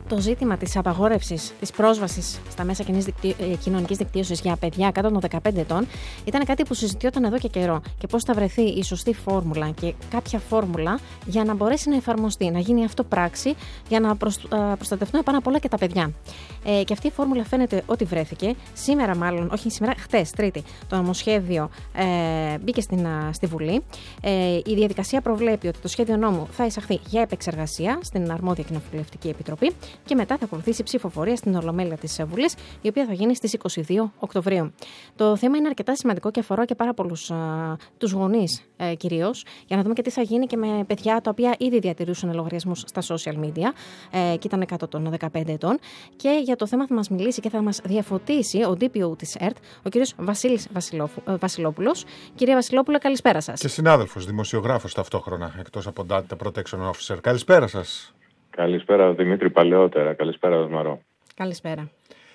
Το ζήτημα της απαγόρευσης της πρόσβασης στα μέσα κοινωνικής δικτύωσης για παιδιά κάτω των 15 ετών ήταν κάτι που συζητιόταν εδώ και καιρό. Και πώς θα βρεθεί η σωστή φόρμουλα και κάποια φόρμουλα για να μπορέσει να εφαρμοστεί, να γίνει αυτό πράξη, για να προστατευτούν πάνω απ' όλα και τα παιδιά. Και αυτή η φόρμουλα φαίνεται ότι βρέθηκε. Σήμερα, μάλλον, όχι σήμερα, χτες, Τρίτη, το νομοσχέδιο μπήκε στη Βουλή. Η διαδικασία προβλέπει ότι το σχέδιο νόμου θα εισαχθεί για επεξεργασία στην αρμόδια κοινοβουλευτική επιτροπή και μετά θα ακολουθήσει ψηφοφορία στην Ολομέλεια της Βουλής, η οποία θα γίνει στις 22 Οκτωβρίου. Το θέμα είναι αρκετά σημαντικό και αφορά και πάρα πολλούς τους γονείς κυρίως, για να δούμε και τι θα γίνει και με παιδιά τα οποία ήδη διατηρούσαν λογαριασμούς στα social media και ήταν κάτω των 15 ετών. Και για το θέμα θα μας μιλήσει και θα μας διαφωτίσει ο DPO της ΕΡΤ, ο κύριος Βασίλης Βασιλόπουλος. Κυρία Βασιλόπουλε, καλησπέρα σας. Και συνάδελφος, δημοσιογράφος ταυτόχρονα, εκτός από Data Protection Officer. Καλησπέρα σας. Καλησπέρα, Δημήτρη, παλαιότερα. Καλησπέρα, Δεσμαρό. Καλησπέρα.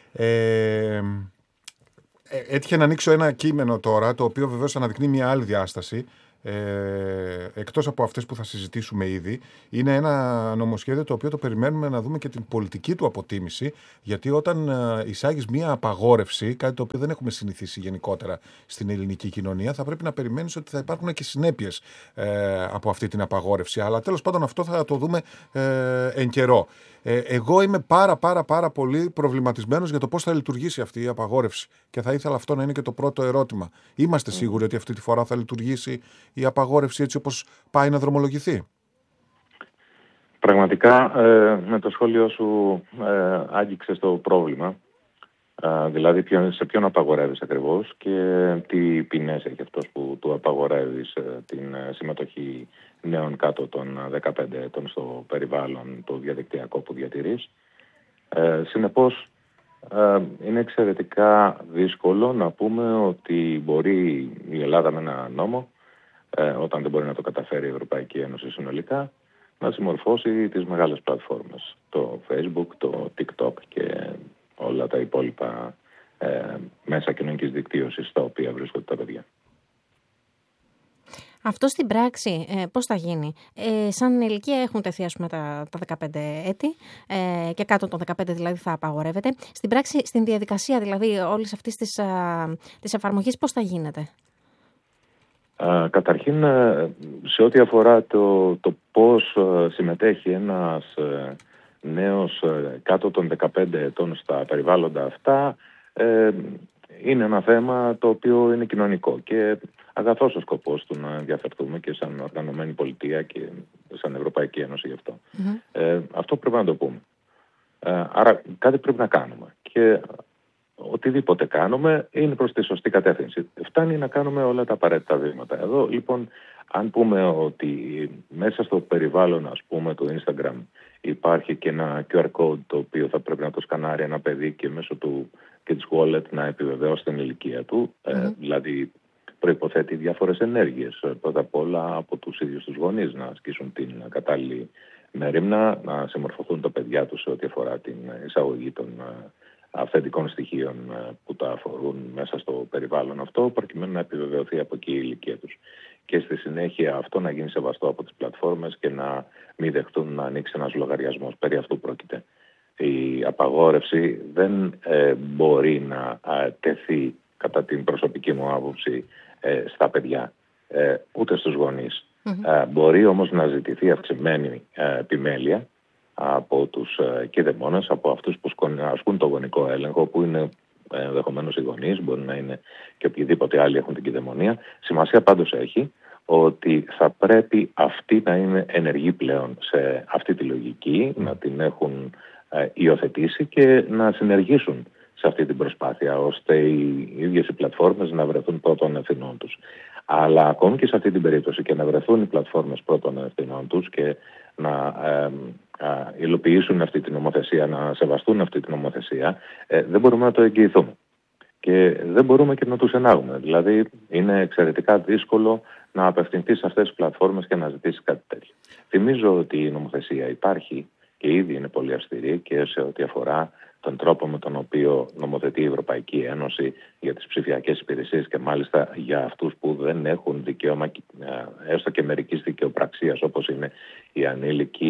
Έτυχε να ανοίξω ένα κείμενο τώρα, το οποίο βεβαίως αναδεικνύει μια άλλη διάσταση, εκτός από αυτές που θα συζητήσουμε ήδη. Είναι ένα νομοσχέδιο το οποίο το περιμένουμε να δούμε και την πολιτική του αποτίμηση, γιατί όταν εισάγεις μια απαγόρευση, κάτι το οποίο δεν έχουμε συνηθίσει γενικότερα στην ελληνική κοινωνία, θα πρέπει να περιμένεις ότι θα υπάρχουν και συνέπειες από αυτή την απαγόρευση. Αλλά τέλος πάντων αυτό θα το δούμε εν καιρό. Εγώ είμαι πάρα πολύ προβληματισμένος για το πώς θα λειτουργήσει αυτή η απαγόρευση και θα ήθελα αυτό να είναι και το πρώτο ερώτημα. Είμαστε σίγουροι ότι αυτή τη φορά θα λειτουργήσει η απαγόρευση έτσι όπως πάει να δρομολογηθεί? Πραγματικά με το σχόλιο σου άγγιξες το πρόβλημα. Δηλαδή σε ποιον απαγορεύεις ακριβώς και τι ποινές έχει αυτός που του απαγορεύεις την συμμετοχή νέων κάτω των 15 ετών στο περιβάλλον το διαδικτυακό που διατηρείς. Συνεπώς είναι εξαιρετικά δύσκολο να πούμε ότι μπορεί η Ελλάδα με ένα νόμο, όταν δεν μπορεί να το καταφέρει η Ευρωπαϊκή Ένωση συνολικά, να συμμορφώσει τις μεγάλες πλατφόρμες, το Facebook, το TikTok και όλα τα υπόλοιπα μέσα κοινωνικής δικτύωσης στα οποία βρίσκονται τα παιδιά. Αυτό στην πράξη πώς θα γίνει? Σαν ηλικία έχουν τεθεί τα 15 έτη και κάτω των 15 δηλαδή θα απαγορεύεται. Στην πράξη, στην διαδικασία δηλαδή όλης αυτής της εφαρμογής πώς θα γίνεται? Καταρχήν, σε ό,τι αφορά το πώς συμμετέχει ένας νέος κάτω των 15 ετών στα περιβάλλοντα αυτά, είναι ένα θέμα το οποίο είναι κοινωνικό και αγαθός ο σκοπός του να ενδιαφερθούμε και σαν οργανωμένη πολιτεία και σαν Ευρωπαϊκή Ένωση γι' αυτό. Αυτό πρέπει να το πούμε. Άρα κάτι πρέπει να κάνουμε και οτιδήποτε κάνουμε είναι προς τη σωστή κατεύθυνση. Φτάνει να κάνουμε όλα τα απαραίτητα βήματα. Εδώ λοιπόν, αν πούμε ότι μέσα στο περιβάλλον, ας πούμε, του Instagram υπάρχει και ένα QR code το οποίο θα πρέπει να το σκανάρει ένα παιδί και μέσω του και της wallet να επιβεβαιώσει την ηλικία του, δηλαδή προϋποθέτει διάφορες ενέργειες. Πρώτα απ' όλα από τους ίδιους τους γονείς να ασκήσουν την κατάλληλη μερίμνα, να συμμορφωθούν τα παιδιά τους σε ό,τι αφορά την εισαγωγή των αυθεντικών στοιχείων που τα αφορούν μέσα στο περιβάλλον αυτό, προκειμένου να επιβεβαιωθεί από εκεί η ηλικία τους. Και στη συνέχεια αυτό να γίνει σεβαστό από τις πλατφόρμες και να μην δεχτούν να ανοίξει ένας λογαριασμός. Περί αυτού πρόκειται. Η απαγόρευση δεν μπορεί να τεθεί, κατά την προσωπική μου άποψη, στα παιδιά, ούτε στους γονείς. Μπορεί όμως να ζητηθεί αυξημένη επιμέλεια από τους κηδεμόνες, από αυτούς που ασκούν το γονικό έλεγχο, που είναι ενδεχομένως οι γονείς, μπορεί να είναι και οποιοδήποτε άλλοι έχουν την κηδεμονία. Σημασία πάντως έχει ότι θα πρέπει αυτοί να είναι ενεργοί πλέον σε αυτή τη λογική, να την έχουν υιοθετήσει και να συνεργήσουν σε αυτή την προσπάθεια, ώστε οι ίδιες οι πλατφόρμες να βρεθούν πρώτων ευθυνών τους. Αλλά ακόμη και σε αυτή την περίπτωση και να βρεθούν οι πλατφόρμες πρώτων ευθυνών τους και να υλοποιήσουν αυτή την νομοθεσία, να σεβαστούν αυτή την νομοθεσία, δεν μπορούμε να το εγγυηθούμε. Και δεν μπορούμε και να τους ενάγουμε. Δηλαδή είναι εξαιρετικά δύσκολο να απευθυνθεί σε αυτές τις πλατφόρμες και να ζητήσει κάτι τέτοιο. Θυμίζω ότι η νομοθεσία υπάρχει και ήδη είναι πολύ αυστηρή και σε ό,τι αφορά τον τρόπο με τον οποίο νομοθετεί η Ευρωπαϊκή Ένωση για τις ψηφιακές υπηρεσίες και μάλιστα για αυτούς που δεν έχουν δικαίωμα έστω και μερικής δικαιοπραξίας, όπως είναι οι ανήλικοι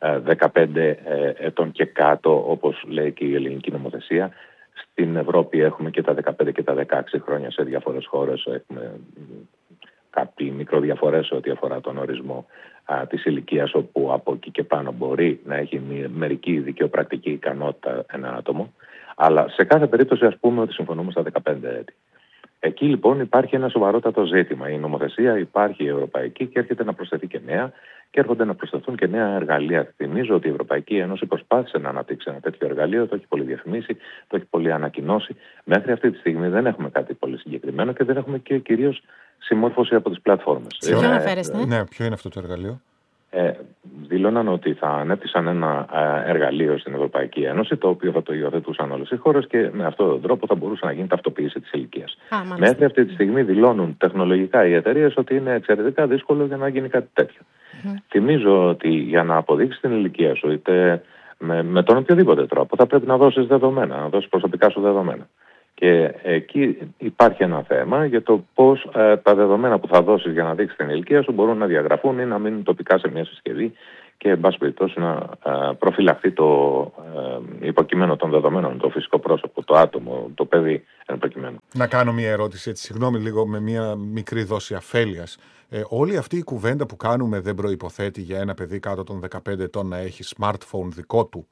15 ετών και κάτω, όπως λέει και η ελληνική νομοθεσία. Στην Ευρώπη έχουμε και τα 15 και τα 16 χρόνια σε διάφορες χώρες. Έχουμε κάποιοι μικροδιαφορές ό,τι αφορά τον ορισμό της ηλικίας, όπου από εκεί και πάνω μπορεί να έχει μερική δικαιοπρακτική ικανότητα ένα άτομο. Αλλά σε κάθε περίπτωση ας πούμε ότι συμφωνούμε στα 15 έτη. Εκεί λοιπόν υπάρχει ένα σοβαρότατο ζήτημα. Η νομοθεσία υπάρχει η ευρωπαϊκή και έρχεται να προσθεθεί και νέα και έρχονται να προσθεθούν και νέα εργαλεία. Θυμίζω ότι η Ευρωπαϊκή Ένωση προσπάθησε να αναπτύξει ένα τέτοιο εργαλείο, το έχει πολύ διαφημίσει, το έχει πολύ ανακοινώσει. Μέχρι αυτή τη στιγμή δεν έχουμε κάτι πολύ συγκεκριμένο και δεν έχουμε και κυρίως συμμόρφωση από τις πλατφόρμες. Σε ποιο αναφέρεστε? Ναι, ποιο είναι αυτό το εργαλείο? Δηλώναν ότι θα ανέπτυσαν ένα εργαλείο στην Ευρωπαϊκή Ένωση, το οποίο θα το υιοθετούσαν όλες οι χώρες και με αυτόν τον τρόπο θα μπορούσε να γίνει ταυτοποίηση της ηλικίας. Μέχρι αυτή τη στιγμή δηλώνουν τεχνολογικά οι εταιρείες ότι είναι εξαιρετικά δύσκολο για να γίνει κάτι τέτοιο. Θυμίζω ότι για να αποδείξεις την ηλικία σου, είτε με τον οποιοδήποτε τρόπο, θα πρέπει να δώσεις δεδομένα, να δώσεις προσωπικά σου δεδομένα. Και εκεί υπάρχει ένα θέμα για το πώς τα δεδομένα που θα δώσεις για να δείξεις την ηλικία σου μπορούν να διαγραφούν ή να μείνουν τοπικά σε μια συσκευή και εν πάση περιπτώσει να προφυλαχθεί το υποκείμενο των δεδομένων, το φυσικό πρόσωπο, το άτομο, το παιδί εν προκειμένου. Να κάνω μια ερώτηση, έτσι, συγγνώμη λίγο, με μια μικρή δόση αφέλειας. Όλη αυτή η κουβέντα που κάνουμε δεν προϋποθέτει για ένα παιδί κάτω των 15 ετών να έχει smartphone δικό του?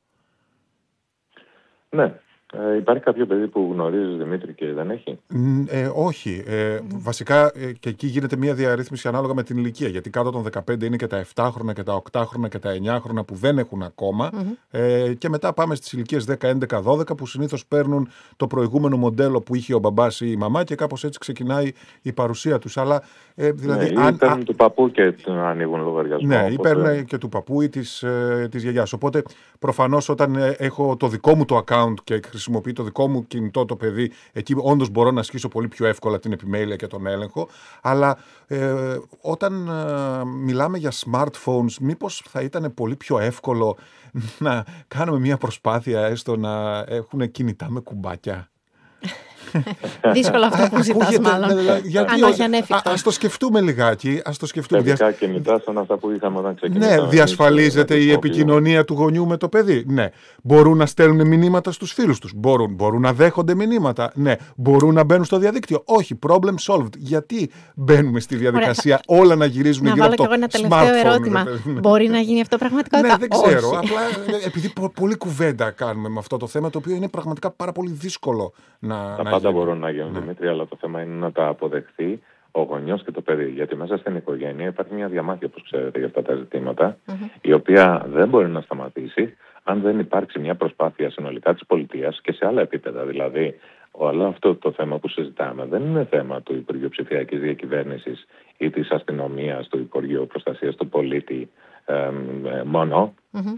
Ναι. Υπάρχει κάποιο παιδί που γνωρίζεις, Δημήτρη, και δεν έχει? Όχι. Βασικά και εκεί γίνεται μια διαρρύθμιση ανάλογα με την ηλικία. Γιατί κάτω των 15 είναι και τα 7χρονα και τα 8χρονα και τα 9χρονα που δεν έχουν ακόμα. Και μετά πάμε στις ηλικίες 10, 11, 12 που συνήθως παίρνουν το προηγούμενο μοντέλο που είχε ο μπαμπάς ή η μαμά και κάπως έτσι ξεκινάει η παρουσία τους. Αλλά, δηλαδή, ναι, ή παίρνουν του παππού και ανοίγουν λογαριασμό. Ναι, ή παίρνουν και του παππού ή της γιαγιάς. Οπότε προφανώς όταν έχω το δικό μου το account και χρησιμοποιεί το δικό μου κινητό το παιδί, εκεί όντως μπορώ να ασκήσω πολύ πιο εύκολα την επιμέλεια και τον έλεγχο. Αλλά όταν μιλάμε για smartphones, μήπως θα ήταν πολύ πιο εύκολο να κάνουμε μια προσπάθεια έστω να έχουν κινητά με κουμπάκια? Δύσκολο αυτό που ζητάς μάλλον. Αν όχι ανέφικτο. Ας το σκεφτούμε λιγάκι. Παιδικά κινητά σαν αυτά που είχαμε όταν ξεκινήσαμε. Ναι, διασφαλίζεται η επικοινωνία του γονιού με το παιδί. Ναι. Μπορούν να στέλνουν μηνύματα στους φίλους τους. Μπορούν να δέχονται μηνύματα. Ναι. Μπορούν να μπαίνουν στο διαδίκτυο. Όχι. Problem solved. Γιατί μπαίνουμε στη διαδικασία όλα να γυρίζουν γύρω από το smartphone? Να βάλω και εγώ ένα τελευταίο ερώτημα. Μπορεί να γίνει αυτό πραγματικότητα? Ναι, δεν ξέρω. Απλά επειδή πολλή κουβέντα κάνουμε με αυτό το θέμα, το οποίο είναι πραγματικά πάρα πολύ δύσκολο να πάντα μπορούν να γίνουν, Δημήτρη, αλλά το θέμα είναι να τα αποδεχθεί ο γονιός και το παιδί. Γιατί μέσα στην οικογένεια υπάρχει μια διαμάχη, όπως ξέρετε, για αυτά τα ζητήματα, η οποία δεν μπορεί να σταματήσει αν δεν υπάρξει μια προσπάθεια συνολικά της πολιτείας και σε άλλα επίπεδα. Δηλαδή, όλο αυτό το θέμα που συζητάμε δεν είναι θέμα του Υπουργείου Ψηφιακής Διακυβέρνησης ή της αστυνομίας, του Υπουργείου Προστασίας του Πολίτη μόνο,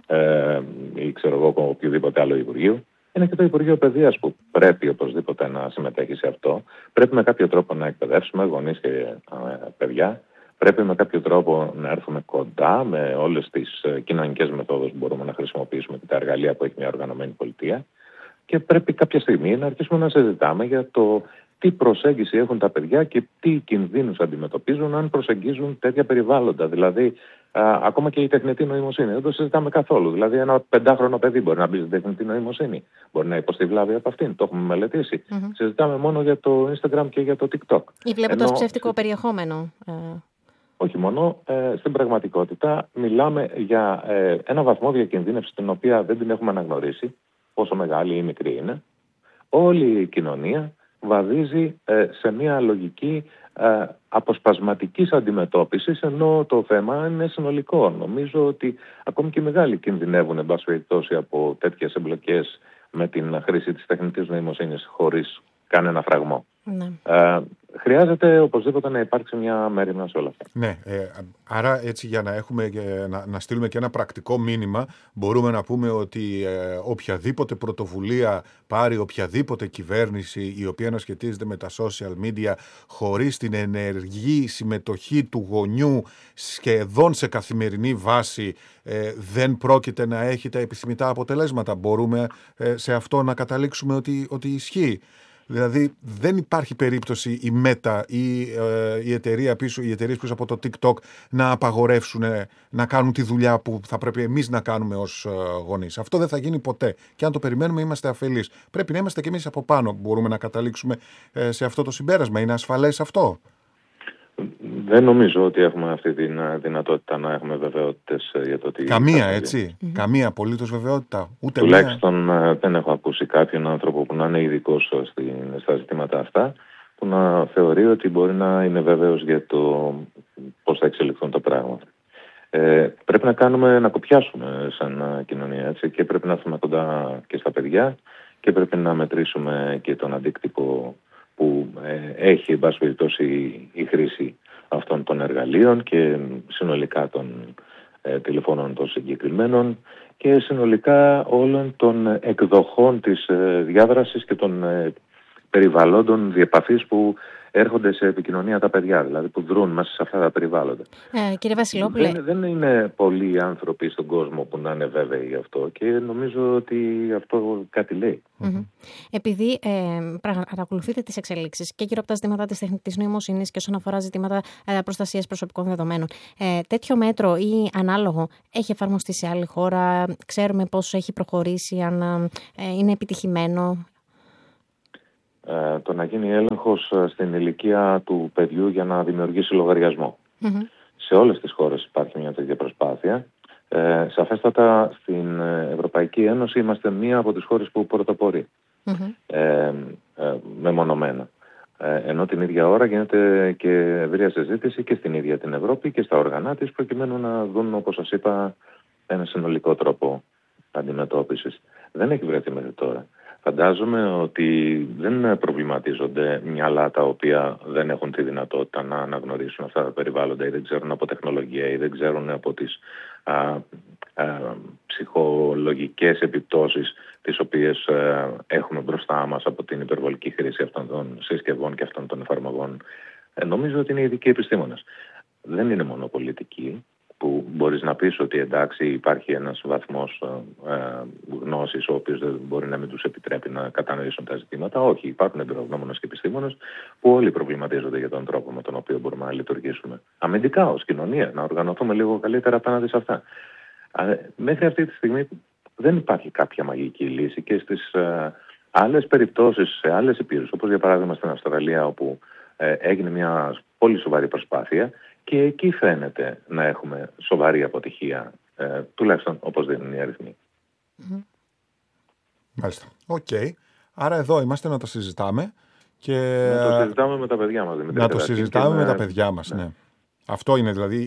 ή ξέρω εγώ οποιοδήποτε άλλο Υπουργείο. Είναι και το Υπουργείο Παιδείας που πρέπει οπωσδήποτε να συμμετέχει σε αυτό. Πρέπει με κάποιο τρόπο να εκπαιδεύσουμε γονείς και παιδιά. Πρέπει με κάποιο τρόπο να έρθουμε κοντά με όλες τις κοινωνικές μεθόδους που μπορούμε να χρησιμοποιήσουμε και τα εργαλεία που έχει μια οργανωμένη πολιτεία. Και πρέπει κάποια στιγμή να αρχίσουμε να συζητάμε για το τι προσέγγιση έχουν τα παιδιά και τι κινδύνους αντιμετωπίζουν αν προσεγγίζουν τέτοια περιβάλλοντα. Δηλαδή, ακόμα και η τεχνητή νοημοσύνη. Δεν το συζητάμε καθόλου. Δηλαδή, ένα 5χρονο παιδί μπορεί να μπει στην τεχνητή νοημοσύνη. Μπορεί να υποστεί βλάβη από αυτήν. Το έχουμε μελετήσει. Συζητάμε μόνο για το Instagram και για το TikTok. Ή βλέποντας ψεύτικο περιεχόμενο. Όχι μόνο. Στην πραγματικότητα, μιλάμε για ένα βαθμό διακινδύνευσης την οποία δεν την έχουμε αναγνωρίσει, πόσο μεγάλη ή μικρή είναι. Όλη η κοινωνία βαδίζει σε μια λογική αποσπασματικής αντιμετώπισης, ενώ το θέμα είναι συνολικό. Νομίζω ότι ακόμη και οι μεγάλοι κινδυνεύουν, εν πάση περιπτώσει, από τέτοιες εμπλοκές με την χρήση της τεχνητής νοημοσύνης χωρίς κανένα φραγμό. Ναι. Χρειάζεται οπωσδήποτε να υπάρξει μια μέριμνα σε όλα αυτά. Ναι, άρα έτσι για να έχουμε να στείλουμε και ένα πρακτικό μήνυμα, μπορούμε να πούμε ότι οποιαδήποτε πρωτοβουλία πάρει οποιαδήποτε κυβέρνηση η οποία να σχετίζεται με τα social media χωρίς την ενεργή συμμετοχή του γονιού σχεδόν σε καθημερινή βάση δεν πρόκειται να έχει τα επιθυμητά αποτελέσματα. Μπορούμε σε αυτό να καταλήξουμε ότι ισχύει. Δηλαδή δεν υπάρχει περίπτωση η Meta ή οι εταιρείες πίσω από το TikTok να απαγορεύσουν να κάνουν τη δουλειά που θα πρέπει εμείς να κάνουμε ως γονείς. Αυτό δεν θα γίνει ποτέ. Και αν το περιμένουμε είμαστε αφελείς. Πρέπει να είμαστε κι εμείς από πάνω. Μπορούμε να καταλήξουμε σε αυτό το συμπέρασμα. Είναι ασφαλές αυτό? Δεν νομίζω ότι έχουμε αυτή τη δυνατότητα να έχουμε βεβαιότητες για το τι. Καμία, έτσι. Καμία απολύτως βεβαιότητα. Ούτε τουλάχιστον δεν έχω ακούσει κάποιον άνθρωπο που να είναι ειδικός στα ζητήματα αυτά, που να θεωρεί ότι μπορεί να είναι βέβαιος για το πώς θα εξελιχθούν τα πράγματα. Πρέπει να κοπιάσουμε σαν κοινωνία, έτσι, και πρέπει να έρθουμε κοντά και στα παιδιά και πρέπει να μετρήσουμε και τον αντίκτυπο που έχει, εν πάση περιπτώσει, η χρήση αυτών των εργαλείων και συνολικά των τηλεφώνων των συγκεκριμένων και συνολικά όλων των εκδοχών της διάδρασης και των περιβαλλόντων διεπαφής που έρχονται σε επικοινωνία τα παιδιά, δηλαδή που δρούν μέσα σε αυτά τα περιβάλλοντα. Κύριε Βασιλόπουλε. Δεν είναι πολλοί άνθρωποι στον κόσμο που να είναι βέβαιοι γι' αυτό και νομίζω ότι αυτό κάτι λέει. Mm-hmm. Επειδή παρακολουθείτε τις εξελίξεις και γύρω από τα ζητήματα της τεχνητής νοημοσύνης και όσον αφορά ζητήματα προστασίας προσωπικών δεδομένων, τέτοιο μέτρο ή ανάλογο έχει εφαρμοστεί σε άλλη χώρα? Ξέρουμε πώς έχει προχωρήσει, αν είναι επιτυχημένο? Το να γίνει έλεγχος στην ηλικία του παιδιού για να δημιουργήσει λογαριασμό. Mm-hmm. Σε όλες τις χώρες υπάρχει μια τέτοια προσπάθεια. Σαφέστατα στην Ευρωπαϊκή Ένωση είμαστε μία από τις χώρες που πρωτοπορεί. Mm-hmm. Μεμονωμένα. Ενώ την ίδια ώρα γίνεται και ευρεία συζήτηση και στην ίδια την Ευρώπη και στα όργανα της, προκειμένου να δουν, όπως σας είπα, ένα συνολικό τρόπο αντιμετώπισης. Δεν έχει βρεθεί μέχρι τώρα. Φαντάζομαι ότι δεν προβληματίζονται μυαλά τα οποία δεν έχουν τη δυνατότητα να αναγνωρίσουν αυτά τα περιβάλλοντα ή δεν ξέρουν από τεχνολογία ή δεν ξέρουν από τις ψυχολογικές επιπτώσεις τις οποίες έχουμε μπροστά μας από την υπερβολική χρήση αυτών των συσκευών και αυτών των εφαρμογών. Νομίζω ότι είναι ειδικοί επιστήμονες. Δεν είναι μόνο πολιτικοί, που μπορείς να πεις ότι εντάξει υπάρχει ένας βαθμός γνώσης ο οποίος δεν μπορεί να μην τους επιτρέπει να κατανοήσουν τα ζητήματα. Όχι, υπάρχουν εμπειρογνώμονες και επιστήμονες που όλοι προβληματίζονται για τον τρόπο με τον οποίο μπορούμε να λειτουργήσουμε αμυντικά ως κοινωνία, να οργανωθούμε λίγο καλύτερα απέναντι σε αυτά. Μέχρι αυτή τη στιγμή δεν υπάρχει κάποια μαγική λύση και στις άλλες περιπτώσεις, σε άλλες υπήρους, όπως για παράδειγμα στην Αυστραλία, όπου έγινε μια πολύ σοβαρή προσπάθεια, και εκεί φαίνεται να έχουμε σοβαρή αποτυχία, τουλάχιστον όπως δίνουν οι αριθμοί. Mm-hmm. Μάλιστα. Οκ. Άρα εδώ είμαστε να τα συζητάμε. Και... Να το συζητάμε με τα παιδιά μας. Να το συζητάμε με τα παιδιά μας, ναι. Αυτό είναι δηλαδή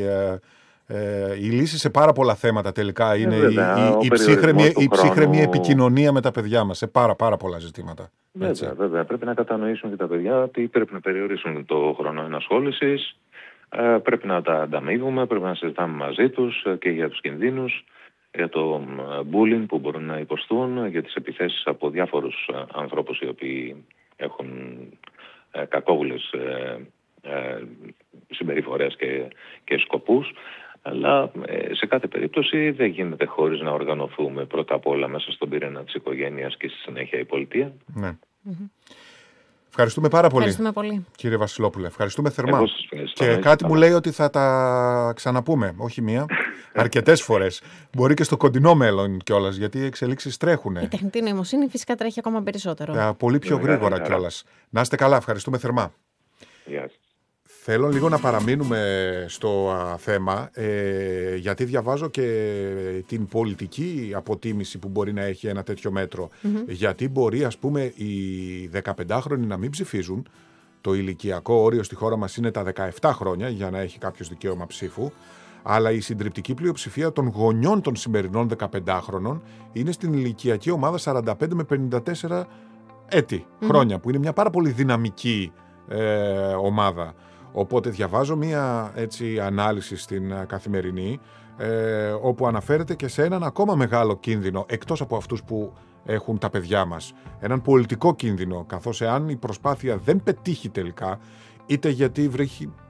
η λύση σε πάρα πολλά θέματα τελικά. Είναι η ψύχρεμη επικοινωνία με τα παιδιά μας σε πάρα πολλά ζητήματα. Βέβαια. Πρέπει να κατανοήσουν και τα παιδιά ότι πρέπει να περιορίσουν το χρόνο ενασχόλησης. Πρέπει να τα ανταμείβουμε, πρέπει να συζητάμε μαζί τους και για τους κινδύνους, για το bullying που μπορούν να υποστούν, για τις επιθέσεις από διάφορους ανθρώπους οι οποίοι έχουν κακόβουλες συμπεριφορές και σκοπούς. Αλλά σε κάθε περίπτωση δεν γίνεται χωρίς να οργανωθούμε πρώτα απ' όλα μέσα στον πυρήνα της οικογένειας και στη συνέχεια η πολιτεία. Ναι. Mm-hmm. Ευχαριστούμε πάρα πολύ, κύριε Βασιλόπουλε. Ευχαριστούμε θερμά. Και κάτι μου λέει ότι θα τα ξαναπούμε, όχι μία, αρκετές φορές. Μπορεί και στο κοντινό μέλλον κιόλας, γιατί οι εξελίξεις τρέχουν. Η τεχνητή νοημοσύνη φυσικά τρέχει ακόμα περισσότερο. Πολύ πιο γρήγορα κιόλας. Να είστε καλά, ευχαριστούμε θερμά. Yes. Θέλω λίγο να παραμείνουμε στο θέμα, γιατί διαβάζω και την πολιτική αποτίμηση που μπορεί να έχει ένα τέτοιο μέτρο. Mm-hmm. Γιατί μπορεί, ας πούμε, οι 15χρονοι να μην ψηφίζουν. Το ηλικιακό όριο στη χώρα μας είναι τα 17 χρόνια για να έχει κάποιος δικαίωμα ψήφου. Αλλά η συντριπτική πλειοψηφία των γονιών των σημερινών 15χρονων είναι στην ηλικιακή ομάδα 45 με 54 έτη, χρόνια, που είναι μια πάρα πολύ δυναμική ομάδα. Οπότε διαβάζω μία ανάλυση στην Καθημερινή, όπου αναφέρεται και σε έναν ακόμα μεγάλο κίνδυνο, εκτός από αυτούς που έχουν τα παιδιά μας. Έναν πολιτικό κίνδυνο, καθώς εάν η προσπάθεια δεν πετύχει τελικά, είτε γιατί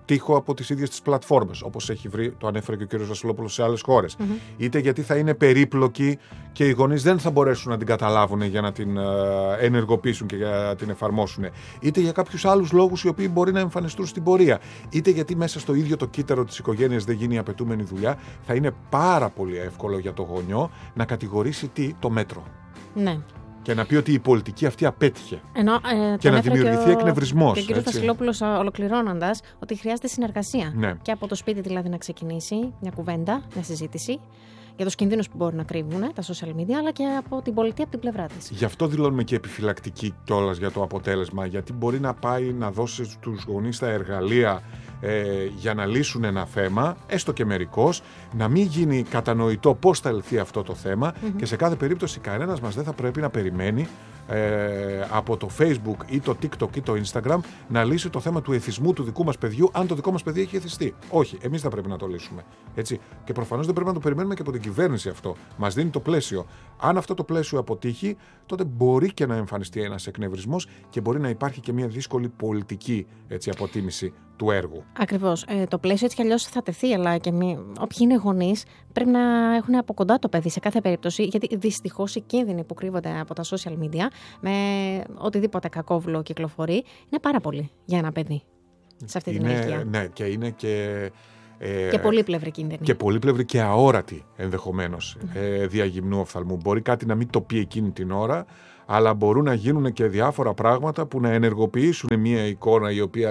τοίχο από τις ίδιες τις πλατφόρμες, όπως έχει βρει, το ανέφερε και ο κ. Βασιλόπουλος, σε άλλες χώρες. Είτε γιατί θα είναι περίπλοκη και οι γονείς δεν θα μπορέσουν να την καταλάβουν για να την ενεργοποιήσουν και για να την εφαρμόσουν. Είτε για κάποιους άλλους λόγους οι οποίοι μπορεί να εμφανιστούν στην πορεία. Είτε γιατί μέσα στο ίδιο το κύτταρο της οικογένειας δεν γίνει η απαιτούμενη δουλειά, θα είναι πάρα πολύ εύκολο για το γονιό να κατηγορήσει το μέτρο. Ναι. Και να πει ότι η πολιτική αυτή απέτυχε. Και να δημιουργηθεί εκνευρισμός. Και ο κ. Βασιλόπουλος, ολοκληρώνοντας, ότι χρειάζεται συνεργασία. Ναι. Και από το σπίτι δηλαδή να ξεκινήσει μια κουβέντα, μια συζήτηση για τους κινδύνους που μπορεί να κρύβουν τα social media, αλλά και από την πολιτεία από την πλευρά της. Γι' αυτό δηλώνουμε και επιφυλακτική κιόλας για το αποτέλεσμα, γιατί μπορεί να πάει να δώσει στους γονείς τα εργαλεία για να λύσουν ένα θέμα, έστω και μερικώς, να μην γίνει κατανοητό πώς θα λυθεί αυτό το θέμα και σε κάθε περίπτωση κανένας μας δεν θα πρέπει να περιμένει από το Facebook ή το TikTok ή το Instagram να λύσει το θέμα του εθισμού του δικού μας παιδιού, αν το δικό μας παιδί έχει εθιστεί. Όχι, εμείς θα πρέπει να το λύσουμε. Έτσι. Και προφανώς δεν πρέπει να το περιμένουμε και από την κυβέρνηση αυτό. Μας δίνει το πλαίσιο. Αν αυτό το πλαίσιο αποτύχει, τότε μπορεί και να εμφανιστεί ένας εκνευρισμός και μπορεί να υπάρχει και μια δύσκολη πολιτική αποτίμηση του έργου. Ακριβώς. Το πλαίσιο έτσι κι αλλιώς θα τεθεί, αλλά και όποιοι είναι γονείς πρέπει να έχουν από κοντά το παιδί σε κάθε περίπτωση, γιατί δυστυχώς οι κίνδυνοι που κρύβονται από τα social media με οτιδήποτε κακόβουλο κυκλοφορεί είναι πάρα πολύ για ένα παιδί σε αυτή την ηλικία. Ναι, και είναι και πολύπλευρη κίνδυνη. Και πολύπλευρη και αόρατη ενδεχομένως διαγυμνού οφθαλμού. Μπορεί κάτι να μην το πει εκείνη την ώρα, αλλά μπορούν να γίνουν και διάφορα πράγματα που να ενεργοποιήσουν μια εικόνα η οποία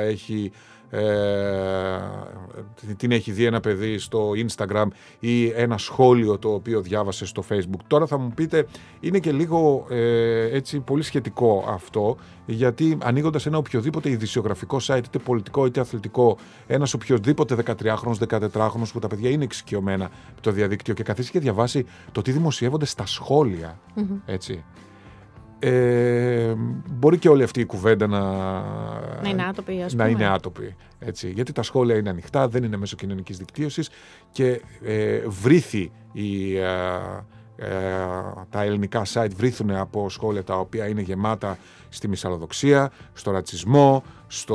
την έχει δει ένα παιδί στο Instagram ή ένα σχόλιο το οποίο διάβασε στο Facebook. Τώρα θα μου πείτε, είναι και λίγο πολύ σχετικό αυτό, γιατί ανοίγοντας ένα οποιοδήποτε ειδησιογραφικό site, είτε πολιτικό είτε αθλητικό, ένας οποιοδήποτε 13χρονος, 14χρονος που τα παιδιά είναι εξοικειωμένα με το διαδίκτυο και καθίσει και διαβάσει το τι δημοσιεύονται στα σχόλια, έτσι. Μπορεί και όλη αυτή η κουβέντα να είναι άτοπη, είναι άτοπη, έτσι. Γιατί τα σχόλια είναι ανοιχτά, δεν είναι μέσω κοινωνικής δικτύωσης και βρήθη τα ελληνικά site βρήθουν από σχόλια τα οποία είναι γεμάτα στη μυσαλλοδοξία, στο ρατσισμό,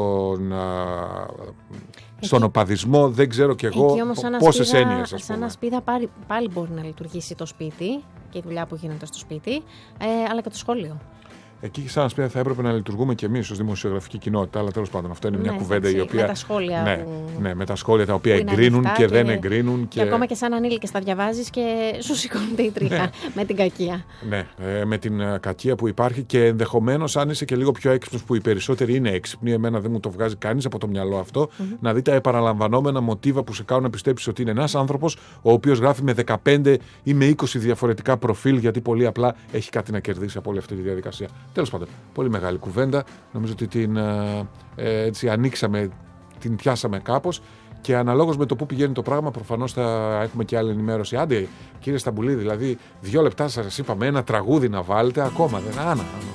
στον οπαδισμό, δεν ξέρω κι εγώ πόσες έννοιες. Σαν ασπίδα πάλι μπορεί να λειτουργήσει το σπίτι και η δουλειά που γίνεται στο σπίτι, αλλά και το σχολείο. Εκεί, σαν ασπίδα, θα έπρεπε να λειτουργούμε κι εμείς ως δημοσιογραφική κοινότητα, αλλά τέλος πάντων, αυτό είναι μια κουβέντα η οποία. Με τα σχόλια. Με τα σχόλια τα οποία εγκρίνουν και δεν εγκρίνουν. Και ακόμα και σαν ανήλικες τα διαβάζεις και σου σηκώνεται η τρίχα με την κακία. Ναι, με την κακία που υπάρχει και ενδεχομένως, αν είσαι και λίγο πιο έξυπνος, που οι περισσότεροι είναι έξυπνοι, εμένα δεν μου το βγάζει κανείς από το μυαλό αυτό, να δει τα επαναλαμβανόμενα μοτίβα που σε κάνουν να πιστέψεις ότι είναι ένας άνθρωπος ο οποίος γράφει με 15 ή με 20 διαφορετικά προφίλ, γιατί πολύ απλά έχει κάτι να κερδίσει από όλη αυτή τη διαδικασία. Τέλος πάντων, πολύ μεγάλη κουβέντα. Νομίζω ότι την ανοίξαμε, την πιάσαμε κάπως και αναλόγως με το που πηγαίνει το πράγμα, προφανώς θα έχουμε και άλλη ενημέρωση. Άντε, κύριε Σταμπουλίδη, δηλαδή 2 λεπτά σας είπαμε ένα τραγούδι να βάλετε, ακόμα δεν.